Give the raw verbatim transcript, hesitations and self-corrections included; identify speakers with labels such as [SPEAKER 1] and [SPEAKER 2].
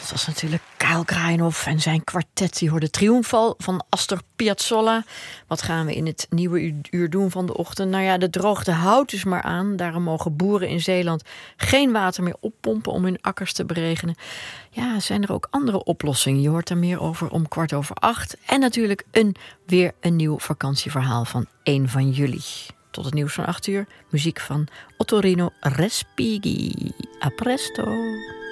[SPEAKER 1] dat was natuurlijk Karel Kraaienhof en zijn kwartet. Die hoorde Triomfal van Astor Piazzolla. Wat gaan we in het nieuwe uur doen van de ochtend? Nou ja, de droogte houdt dus maar aan. Daarom mogen boeren in Zeeland geen water meer oppompen om hun akkers te beregenen. Ja, zijn er ook andere oplossingen? Je hoort er meer over om kwart over acht. En natuurlijk een, weer een nieuw vakantieverhaal van één van jullie. Tot het nieuws van acht uur. Muziek van Ottorino Respighi. A presto.